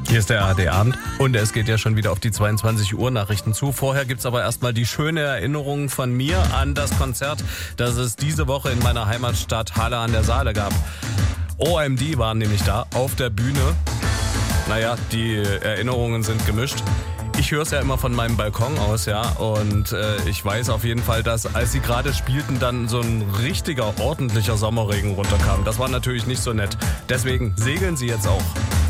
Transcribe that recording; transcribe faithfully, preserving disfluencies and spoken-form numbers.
Hier ist der A R D-Abend und es geht ja schon wieder auf die zweiundzwanzig Uhr Nachrichten zu. Vorher gibt's aber erstmal die schöne Erinnerung von mir an das Konzert, das es diese Woche in meiner Heimatstadt Halle an der Saale gab. O M D waren nämlich da auf der Bühne. Naja, die Erinnerungen sind gemischt. Ich höre es ja immer von meinem Balkon aus, ja, und äh, ich weiß auf jeden Fall, dass als sie gerade spielten, dann so ein richtiger, ordentlicher Sommerregen runterkam. Das war natürlich nicht so nett. Deswegen segeln sie jetzt auch